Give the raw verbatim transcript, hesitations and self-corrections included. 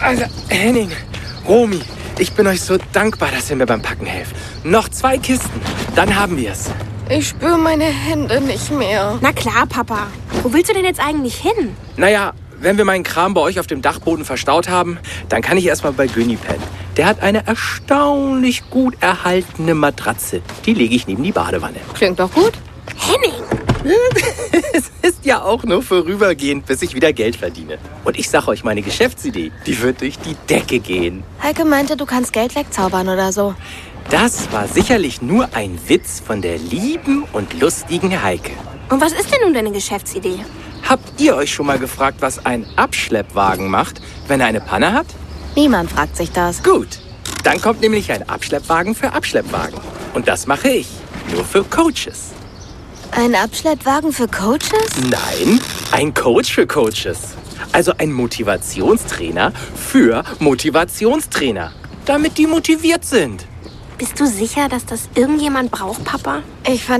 Also, Henning, Romy, ich bin euch so dankbar, dass ihr mir beim Packen helft. Noch zwei Kisten, dann haben wir es. Ich spüre meine Hände nicht mehr. Na klar, Papa. Wo willst du denn jetzt eigentlich hin? Naja, wenn wir meinen Kram bei euch auf dem Dachboden verstaut haben, dann kann ich erstmal bei Günni pennen. Der hat eine erstaunlich gut erhaltene Matratze. Die lege ich neben die Badewanne. Klingt doch gut. Henning! Es ist ja auch nur vorübergehend, bis ich wieder Geld verdiene. Und ich sage euch, meine Geschäftsidee, die wird durch die Decke gehen. Heike meinte, du kannst Geld wegzaubern oder so. Das war sicherlich nur ein Witz von der lieben und lustigen Heike. Und was ist denn nun deine Geschäftsidee? Habt ihr euch schon mal gefragt, was ein Abschleppwagen macht, wenn er eine Panne hat? Niemand fragt sich das. Gut, dann kommt nämlich ein Abschleppwagen für Abschleppwagen. Und das mache ich, nur für Coaches. Ein Abschleppwagen für Coaches? Nein, ein Coach für Coaches. Also ein Motivationstrainer für Motivationstrainer, damit die motiviert sind. Bist du sicher, dass das irgendjemand braucht, Papa? Ich fand